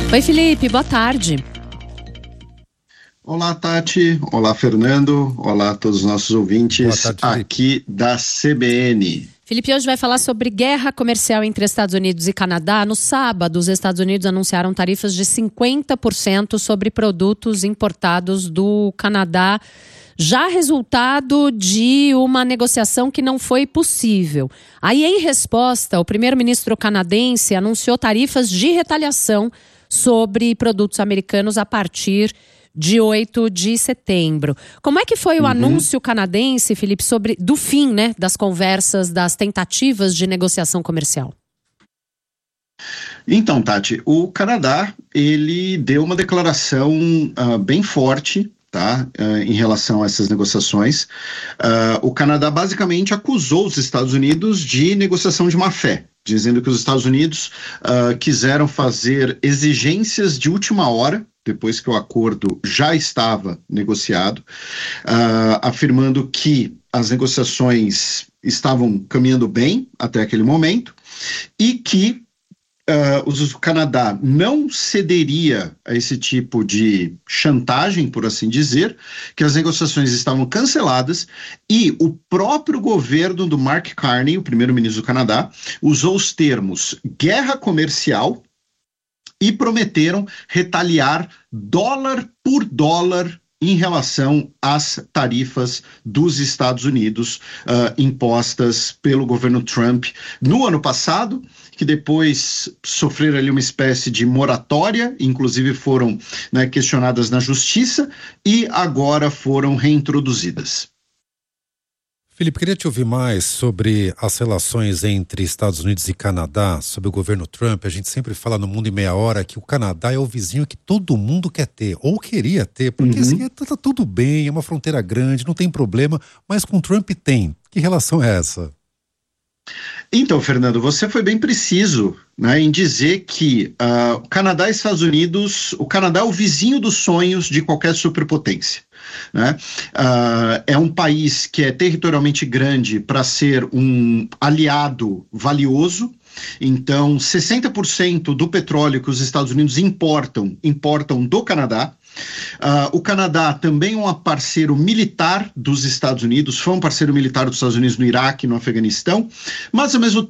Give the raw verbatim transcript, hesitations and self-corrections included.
Oi, Felipe, boa tarde. Olá, Tati. Olá, Fernando. Olá a todos os nossos ouvintes tarde, aqui da C B N. Felipe, hoje vai falar sobre guerra comercial entre Estados Unidos e Canadá. No sábado, os Estados Unidos anunciaram tarifas de cinquenta por cento sobre produtos importados do Canadá, já resultado de uma negociação que não foi possível. Aí, em resposta, o primeiro-ministro canadense anunciou tarifas de retaliação sobre produtos americanos a partir de oito de setembro. Como é que foi o uhum. anúncio canadense, Felipe, sobre, do fim, né, das conversas, das tentativas de negociação comercial? Então, Tati, o Canadá, ele deu uma declaração uh, bem forte, tá, uh, em relação a essas negociações. Uh, o Canadá basicamente acusou os Estados Unidos de negociação de má fé, dizendo que os Estados Unidos uh, quiseram fazer exigências de última hora, depois que o acordo já estava negociado, uh, afirmando que as negociações estavam caminhando bem até aquele momento e que uh, o Canadá não cederia a esse tipo de chantagem, por assim dizer, que as negociações estavam canceladas e o próprio governo do Mark Carney, o primeiro-ministro do Canadá, usou os termos guerra comercial e prometeram retaliar dólar por dólar em relação às tarifas dos Estados Unidos uh, impostas pelo governo Trump no ano passado, que depois sofreram ali uma espécie de moratória, inclusive foram, né, questionadas na justiça e agora foram reintroduzidas. Felipe, queria te ouvir mais sobre as relações entre Estados Unidos e Canadá, sobre o governo Trump. A gente sempre fala no Mundo em Meia Hora que o Canadá é o vizinho que todo mundo quer ter, ou queria ter, porque uhum. assim, tá, tá tudo bem, é uma fronteira grande, não tem problema, mas com Trump tem. Que relação é essa? Então, Fernando, você foi bem preciso, né, em dizer que uh, o Canadá e Estados Unidos, o Canadá é o vizinho dos sonhos de qualquer superpotência. Né? Uh, é um país que é territorialmente grande para ser um aliado valioso. Então, sessenta por cento do petróleo que os Estados Unidos importam, importam do Canadá. Uh, o Canadá também é um parceiro militar dos Estados Unidos, foi um parceiro militar dos Estados Unidos no Iraque, no Afeganistão, mas ao mesmo